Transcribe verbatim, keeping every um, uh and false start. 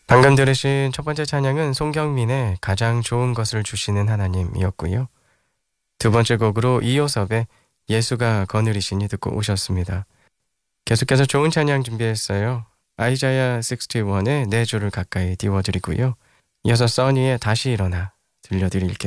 방금 들으신 첫 번째 찬양은 송경민의 가장 좋은 것을 주시는 하나님이었고요. 두 번째 곡으로 이효섭의 예수가 거느리시니 듣고 오셨습니다. 계속해서 좋은 찬양 준비했어요. 아이자야 육십일의 내 주를 가까이 띄워드리고요. 이어서 써니의 다시 일어나 들려드릴게요.